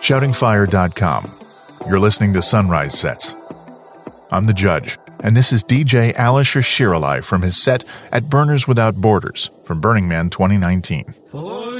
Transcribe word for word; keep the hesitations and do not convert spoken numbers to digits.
shouting fire dot com. You're listening to Sunrise Sets. I'm the Judge, and this is D J Alisher Shiralai from his set at Burners Without Borders from Burning Man twenty nineteen.